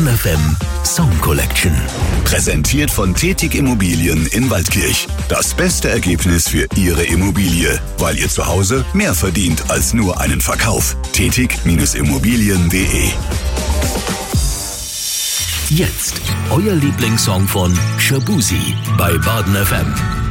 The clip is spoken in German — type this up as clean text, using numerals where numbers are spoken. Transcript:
Baden FM Song Collection. Präsentiert von Tetig Immobilien in Waldkirch. Das beste Ergebnis für Ihre Immobilie, weil ihr zu Hause mehr verdient als nur einen Verkauf. Tetig-Immobilien.de. Jetzt euer Lieblingssong von Shabuzi bei Baden FM.